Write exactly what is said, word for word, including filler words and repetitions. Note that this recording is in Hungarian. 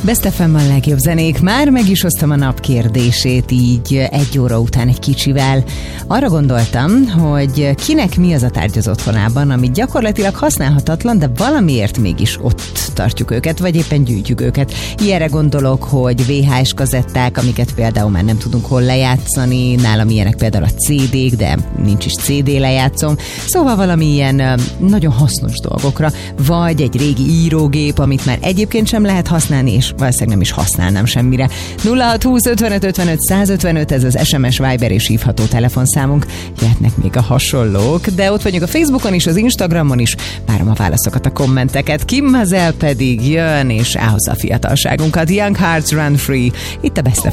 Best ef em a legjobb zenék. Már meg is hoztam a nap kérdését így egy óra után egy kicsivel. Arra gondoltam, hogy kinek mi az a tárgy az otthonában, ami gyakorlatilag használhatatlan, de valamiért mégis ott tartjuk őket, vagy éppen gyűjtjük őket. Ilyenre gondolok, hogy vé há es kazetták, amiket például már nem tudunk hol lejátszani, nálam ilyenek például a cé dék, de nincs is cé dé lejátszom. Szóval valami ilyen nagyon hasznos dolgokra, vagy egy régi írógép, amit már egyébként sem lehet használni, és valószínűleg nem is használnám semmire. nulla hat húsz ötvenöt ötvenöt százötvenöt, ez az es em es, Viber és hívható telefonszámunk. Jöhetnek még a hasonlók, de ott vagyunk a Facebookon is, az Instagramon is. Várom a válaszokat, a kommenteket. Kim Mazel pedig jön, és áhozza a fiatalságunkat. Young Hearts Run Free. Itt a Best